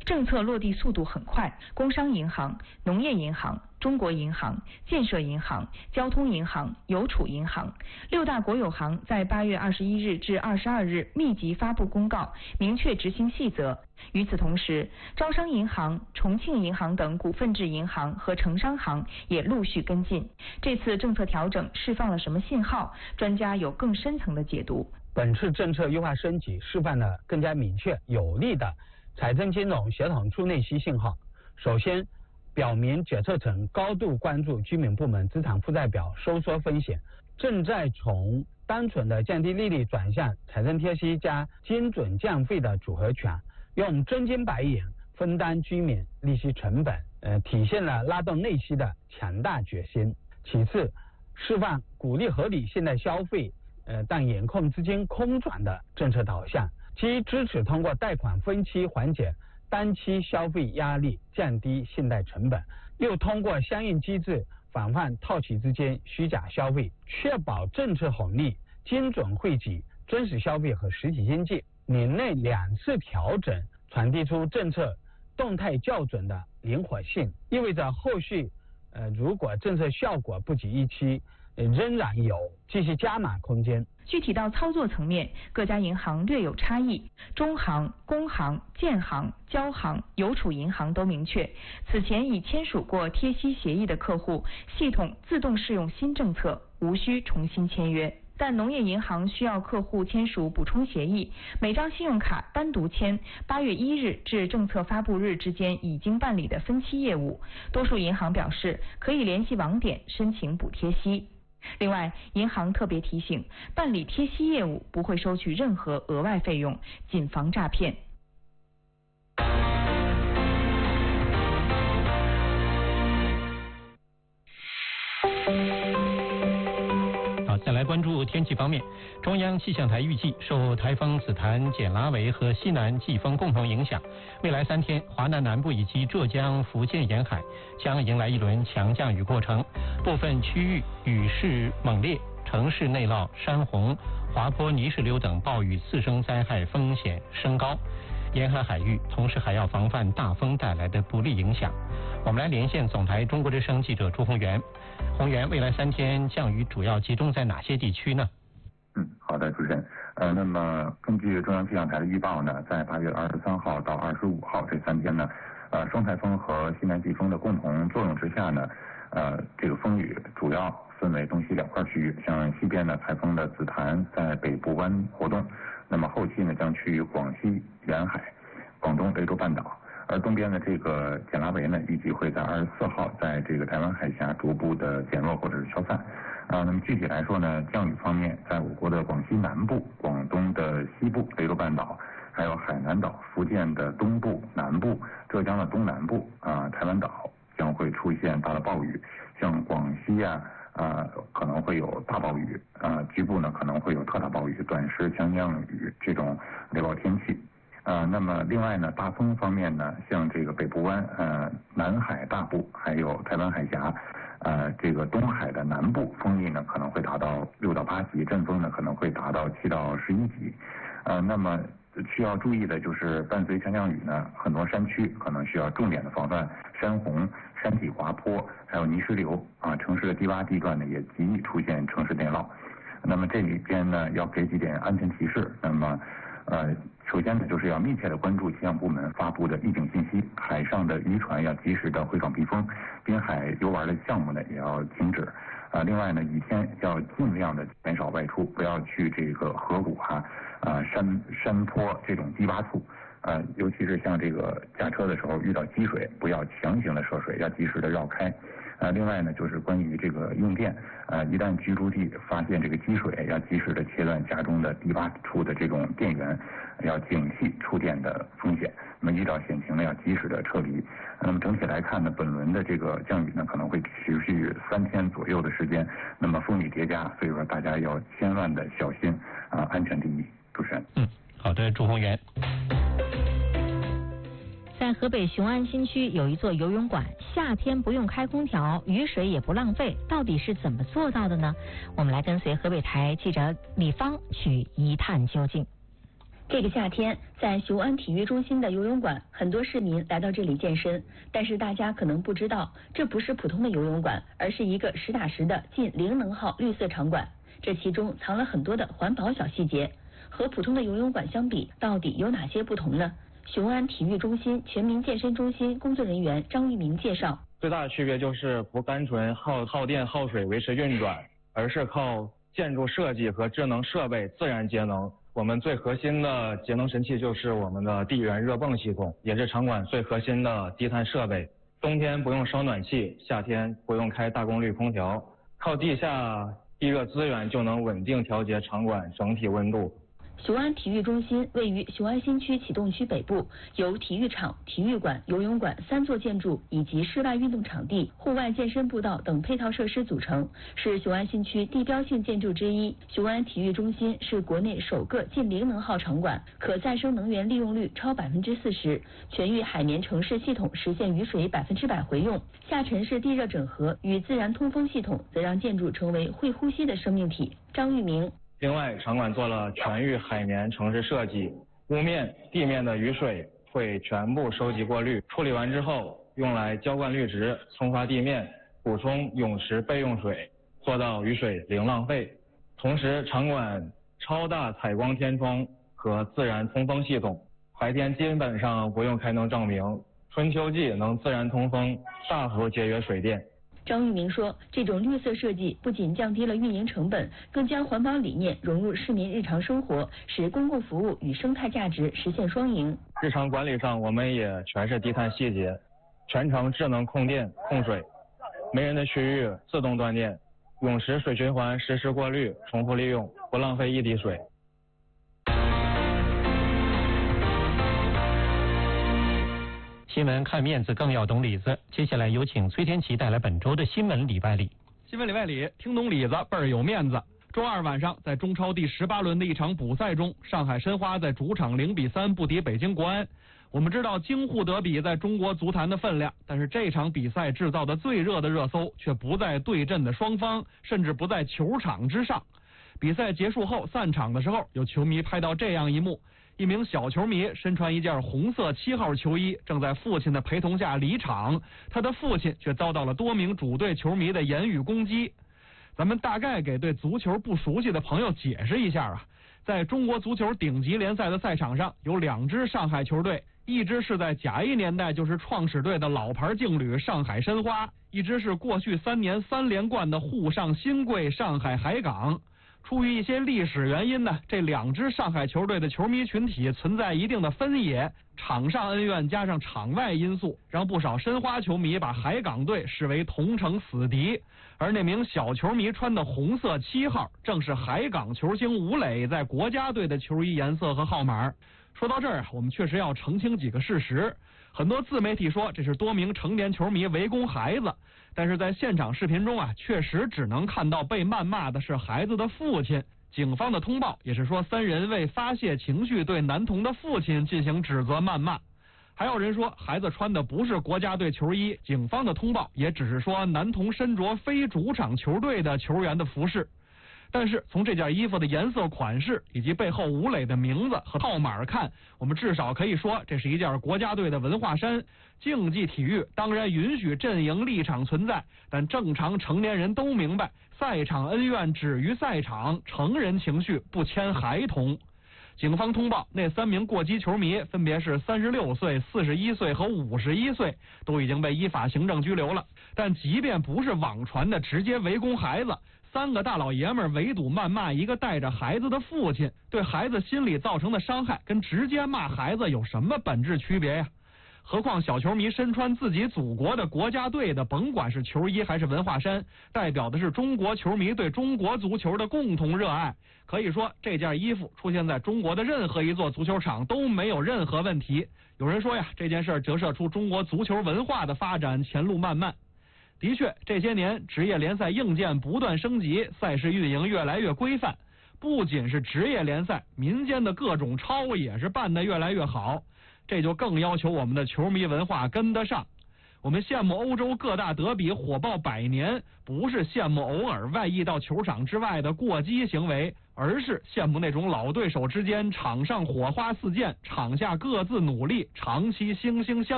政策落地速度很快，工商银行、农业银行、中国银行、建设银行、交通银行、邮储银行6大国有行在8月21日至22日密集发布公告，明确执行细则。与此同时，招商银行、重庆银行等股份制银行和城商行也陆续跟进。这次政策调整释放了什么信号？专家有更深层的解读。 本次政策优化升级示范了更加明确有力的财政金融协同助内需信号。首先，表明决策层高度关注居民部门资产负债表收缩风险，正在从单纯的降低利率转向财政贴息加精准降费的组合拳，用真金白银分担居民利息成本，体现了拉动内需的强大决心。其次，示范鼓励合理现代消费，但严控资金空转的政策导向，既支持通过贷款分期缓解单期消费压力，降低信贷成本，又通过相应机制防范套取资金虚假消费，确保政策红利精准惠及真实消费和实体经济。年内2次调整传递出政策动态校准的灵活性，意味着后续如果政策效果不及预期，仍然有继续加码空间。 具体到操作层面，各家银行略有差异，中行、工行、建行、交行、邮储银行都明确，此前已签署过贴息协议的客户，系统自动适用新政策，无需重新签约。但农业银行需要客户签署补充协议，每张信用卡单独签8月1日至政策发布日之间已经办理的分期业务，多数银行表示可以联系网点申请补贴息。另外，银行特别提醒，办理贴息业务不会收取任何额外费用，谨防诈骗。 再来关注天气方面，中央气象台预计，受台风紫檀、简拉维和西南季风共同影响，未来3天，华南南部以及浙江、福建沿海将迎来一轮强降雨过程，部分区域雨势猛烈，城市内涝、山洪、滑坡、泥石流等暴雨次生灾害风险升高。沿海海域同时还要防范大风带来的不利影响。我们来连线总台中国之声记者朱宏元。宏元，未来3天降雨主要集中在哪些地区呢？ 好的，主持人。那么根据中央气象台的预报呢，在8月23号到25号这3天呢，双台风和西南季风的共同作用之下呢，这个风雨主要分为东西2块区域。像西边呢，台风的紫檀在北部湾活动，那么后期呢将趋于广西沿海、广东雷州半岛。而东边的这个简拉维呢，预计会在24号在这个台湾海峡逐步的减弱或者是消散。那么具体来说呢，降雨方面，在我国的广西南部、广东的西部、雷州半岛，还有海南岛、福建的东部、南部、浙江的东南部台湾岛将会出现大的暴雨。像广西可能会有大暴雨，局部呢可能会有特大暴雨、短时强降雨这种雷暴天气。那么另外呢，大风方面呢，像这个北部湾、南海大部，还有台湾海峡，这个东海的南部风力呢可能会达到6到8级，阵风呢可能会达到7到11级。那么需要注意的就是伴随强降雨呢，很多山区可能需要重点的防范山洪、山体滑坡，还有泥石流城市的低洼地段呢也极易出现城市内涝。那么这里边呢要给几点安全提示。那么首先呢，就是要密切的关注气象部门发布的预警信息，海上的渔船要及时的回港避风，滨海游玩的项目呢也要停止。另外呢，雨天要尽量的减少外出，不要去这个河谷山坡这种低洼处。尤其是像这个驾车的时候遇到积水，不要强行的涉水，要及时的绕开。另外呢，就是关于这个用电，一旦居住地发现这个积水，要及时的切断家中的低洼处的这种电源，要警惕触电的风险。那么遇到险情呢，要及时的撤离。那么整体来看呢，本轮的这个降雨呢，可能会持续3天左右的时间，那么风雨叠加，所以说大家要千万的小心安全第一。主持人。 好的，朱宏元。 在河北雄安新区有一座游泳馆，夏天不用开空调，雨水也不浪费，到底是怎么做到的呢？我们来跟随河北台记者李芳去一探究竟。 这个夏天，在雄安体育中心的游泳馆，很多市民来到这里健身。但是大家可能不知道，这不是普通的游泳馆，而是一个实打实的近零能耗绿色场馆。这其中藏了很多的环保小细节。和普通的游泳馆相比，到底有哪些不同呢？雄安体育中心全民健身中心工作人员张玉明介绍， 最大的区别就是不单纯耗电耗水维持运转，而是靠建筑设计和智能设备自然节能。我们最核心的节能神器就是我们的地源热泵系统，也是场馆最核心的低碳设备。冬天不用烧暖气，夏天不用开大功率空调，靠地下地热资源就能稳定调节场馆整体温度。 雄安体育中心位于雄安新区启动区北部，由体育场、体育馆、游泳馆3座建筑以及室外运动场地、户外健身步道等配套设施组成，是雄安新区地标性建筑之一。雄安体育中心是国内首个近零能耗场馆，可再生能源利用率超40%，全域海绵城市系统实现雨水100%回用，下沉式地热整合与自然通风系统则让建筑成为会呼吸的生命体。张玉明。 另外，场馆做了全域海绵城市设计，屋面、地面的雨水会全部收集过滤，处理完之后用来浇灌绿植、松发地面、补充泳池备用水，做到雨水零浪费。同时，场馆超大采光天窗和自然通风系统，白天基本上不用开灯照明，春秋季能自然通风，大幅节约水电。 张玉明说，这种绿色设计不仅降低了运营成本，更将环保理念融入市民日常生活，使公共服务与生态价值实现双赢。 日常管理上，我们也全是低碳细节，全程智能控电控水，没人的区域自动断电，泳池水循环实时过滤，重复利用，不浪费一滴水。 新闻看面子，更要懂里子。接下来有请崔天琪带来本周的新闻礼拜里。 新闻礼拜里，听懂里子倍儿有面子。周二晚上，在中超第18轮的一场补赛中，上海申花在主场0-3不敌北京国安。我们知道京沪德比在中国足坛的分量，但是这场比赛制造的最热的热搜却不在对阵的双方，甚至不在球场之上。比赛结束后散场的时候，有球迷拍到这样一幕。一名小球迷身穿一件红色7号球衣，正在父亲的陪同下离场，他的父亲却遭到了多名主队球迷的言语攻击。咱们大概给对足球不熟悉的朋友解释一下啊，在中国足球顶级联赛的赛场上，有2支上海球队，一支是在甲1年代就是创始队的老牌劲旅上海申花，一支是过去3年3连冠的沪上新贵上海海港。出于一些历史原因呢，这2支上海球队的球迷群体存在一定的分野，场上恩怨加上场外因素，让不少申花球迷把海港队视为同城死敌。而那名小球迷穿的红色7号，正是海港球星吴磊在国家队的球衣颜色和号码。说到这儿，我们确实要澄清几个事实。很多自媒体说这是多名成年球迷围攻孩子，但是在现场视频中啊，确实只能看到被谩骂的是孩子的父亲。警方的通报也是说3人为发泄情绪对男童的父亲进行指责谩骂。还有人说孩子穿的不是国家队球衣，警方的通报也只是说男童身着非主场球队的球员的服饰。但是从这件衣服的颜色款式以及背后吴磊的名字和号码看，我们至少可以说这是一件国家队的文化衫。竞技体育当然允许阵营立场存在，但正常成年人都明白，赛场恩怨止于赛场，成人情绪不牵孩童。警方通报，那3名过激球迷分别是36岁、41岁和51岁，都已经被依法行政拘留了。但即便不是网传的直接围攻孩子，3个大老爷们围堵谩骂一个带着孩子的父亲，对孩子心理造成的伤害跟直接骂孩子有什么本质区别呀？何况小球迷身穿自己祖国的国家队的，甭管是球衣还是文化衫，代表的是中国球迷对中国足球的共同热爱。可以说这件衣服出现在中国的任何一座足球场都没有任何问题。有人说呀，这件事折射出中国足球文化的发展前路漫漫。的确，这些年职业联赛硬件不断升级，赛事运营越来越规范。不仅是职业联赛，民间的各种超也是办得越来越好。这就更要求我们的球迷文化跟得上。 我们羡慕欧洲各大德比火爆100年，不是羡慕偶尔外溢到球场之外的过激行为，而是羡慕那种老对手之间场上火花四溅，场下各自努力，长期惺惺相惜。